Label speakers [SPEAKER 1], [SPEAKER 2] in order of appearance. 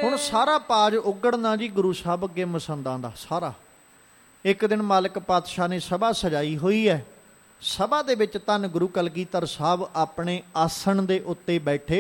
[SPEAKER 1] ਹੁਣ ਸਾਰਾ ਪਾਜ ਉਗੜਨਾ ਜੀ ਗੁਰੂ ਸਾਹਿਬ ਅੱਗੇ ਮਸੰਦਾਂ ਦਾ ਸਾਰਾ। ਇੱਕ ਦਿਨ ਮਾਲਕ ਪਾਤਸ਼ਾਹ ਨੇ ਸਭਾ ਸਜਾਈ ਹੋਈ ਹੈ। ਸਭਾ ਦੇ ਵਿੱਚ ਧੰਨ ਗੁਰੂ ਕਲਗੀਧਰ ਸਾਹਿਬ ਆਪਣੇ ਆਸਣ ਦੇ ਉੱਤੇ ਬੈਠੇ